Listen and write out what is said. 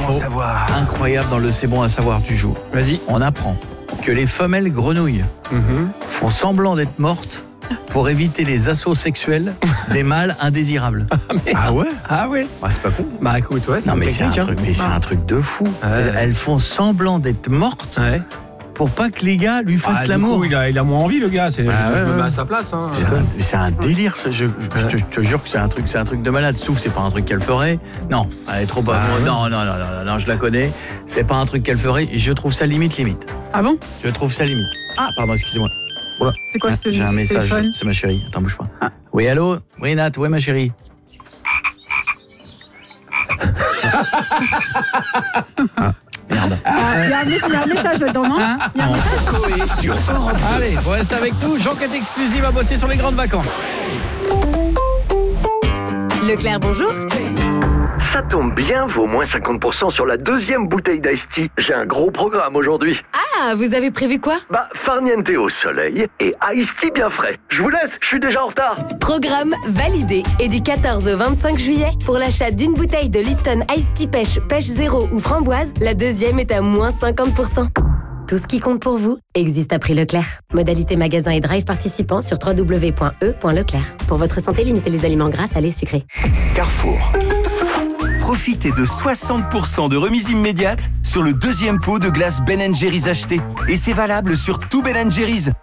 à savoir. Incroyable dans le C'est bon à savoir du jour. Vas-y. On apprend que les femelles grenouilles font semblant d'être mortes pour éviter les assauts sexuels des mâles indésirables. Ah ouais? Ah ouais. Bah, c'est pas con. Bah écoute, ouais, c'est Non une mais c'est un technique, truc, mais c'est un truc de fou. Elles font semblant d'être mortes Ouais. pour pas que les gars lui fassent Du l'amour. coup, il a moins envie, le gars. Je me mets ouais. à sa place. Hein. C'est un délire, ce jeu. Je te jure que c'est un truc de malade. Sauf c'est pas un truc qu'elle ferait. Non, elle est trop pas. Non, je la connais. C'est pas un truc qu'elle ferait. Je trouve ça limite. Ah bon? Je trouve ça limite. Ah, pardon, excusez-moi. Voilà. C'est quoi ce J'ai un message. téléphone? C'est ma chérie. Attends, bouge pas. Ah. Oui, allô? Oui, Nat. Oui, ma chérie. Merde. Il y a un message là-dedans, non? Il y a un message. Coé sur Europe 2. Allez, vous restez avec nous. J'enquête exclusive à bosser sur les grandes vacances. Leclerc, bonjour. Ça tombe bien, vaut moins 50% sur la deuxième bouteille d'Ice Tea. J'ai un gros programme aujourd'hui. Ah, vous avez prévu quoi? Farniente au soleil et Ice Tea bien frais. Je vous laisse, je suis déjà en retard. Programme validé. Et du 14 au 25 juillet, pour l'achat d'une bouteille de Lipton Ice Tea Pêche Zéro ou Framboise, la deuxième est à moins 50%. Tout ce qui compte pour vous existe à prix Leclerc. Modalité magasin et drive participants sur www.e.leclerc. Pour votre santé, limitez les aliments gras, salés, sucrés. Carrefour. Profitez de 60% de remise immédiate sur le deuxième pot de glace Ben & Jerry's acheté. Et c'est valable sur tout Ben & Jerry's.